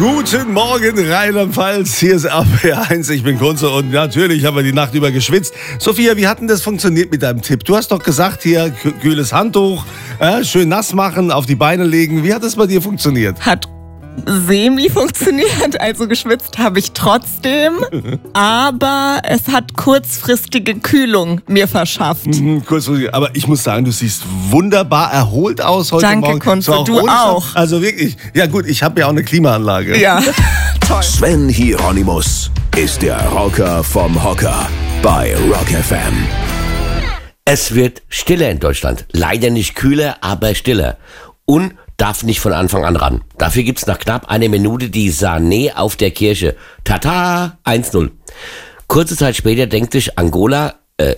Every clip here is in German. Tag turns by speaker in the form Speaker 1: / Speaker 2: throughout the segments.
Speaker 1: Guten Morgen, Rheinland-Pfalz. Hier ist RPR1. Ich bin Kunze und natürlich haben wir die Nacht über geschwitzt. Sophia, wie hat denn das funktioniert mit deinem Tipp? Du hast doch gesagt, hier kühles Handtuch, schön nass machen, auf die Beine legen. Wie hat das bei dir funktioniert?
Speaker 2: Hat semi funktioniert, also geschwitzt habe ich trotzdem, aber es hat kurzfristige Kühlung mir verschafft.
Speaker 1: Kurzfristig, aber ich muss sagen, du siehst wunderbar erholt aus heute
Speaker 2: Danke,
Speaker 1: Morgen.
Speaker 2: Kunze, du auch.
Speaker 1: Also wirklich, ja gut, ich habe ja auch eine Klimaanlage.
Speaker 2: Ja, toll.
Speaker 3: Sven Hieronymus ist der Rocker vom Hocker bei Rock FM.
Speaker 4: Es wird stiller in Deutschland. Leider nicht kühler, aber stiller. Und darf nicht von Anfang an ran. Dafür gibt's nach knapp einer Minute die Sané auf der Kirche. Tata, 1-0. Kurze Zeit später denkt sich Angulo,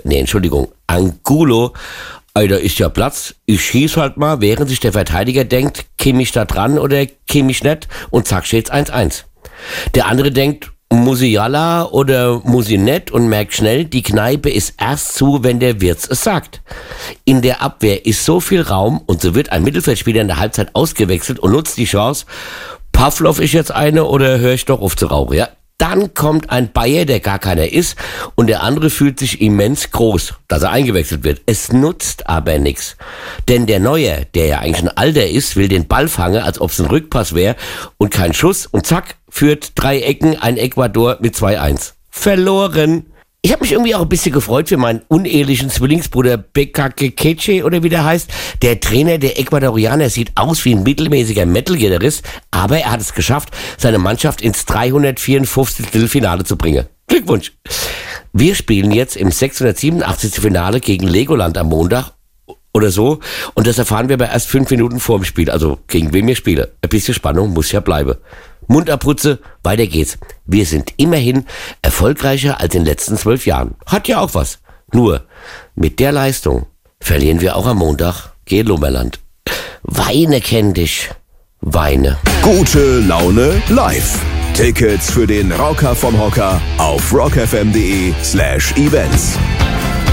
Speaker 4: da ist ja Platz, ich schieß halt mal, während sich der Verteidiger denkt, käme ich da dran oder käme ich nicht, und zack, steht's 1-1. Der andere denkt, muss ich jalla oder muss ich nicht, und merkt schnell, die Kneipe ist erst zu, wenn der Wirt es sagt. In der Abwehr ist so viel Raum, und so wird ein Mittelfeldspieler in der Halbzeit ausgewechselt und nutzt die Chance. Pavlov ist jetzt eine oder höre ich doch auf zu rauchen, ja? Dann kommt ein Bayer, der gar keiner ist, und der andere fühlt sich immens groß, dass er eingewechselt wird. Es nutzt aber nichts. Denn der Neue, der ja eigentlich ein Alter ist, will den Ball fangen, als ob es ein Rückpass wäre, und kein Schuss, und zack, führt 3 Ecken ein Ecuador mit 2-1. Verloren. Ich habe mich irgendwie auch ein bisschen gefreut für meinen unehelichen Zwillingsbruder Bekake oder wie der heißt. Der Trainer der Ecuadorianer sieht aus wie ein mittelmäßiger Metal-Gitarrist, aber er hat es geschafft, seine Mannschaft ins 354. Finale zu bringen. Glückwunsch! Wir spielen jetzt im 687. Finale gegen Legoland am Montag oder so, und das erfahren wir aber erst 5 Minuten vor dem Spiel, also gegen wen wir spielen. Ein bisschen Spannung muss ja bleiben. Mund abputze, weiter geht's. Wir sind immerhin erfolgreicher als in den letzten 12 Jahren. Hat ja auch was. Nur, mit der Leistung verlieren wir auch am Montag gegen Lummerland. Weine kenn dich. Weine.
Speaker 3: Gute Laune live. Tickets für den Rocker vom Hocker auf rockfm.de/events.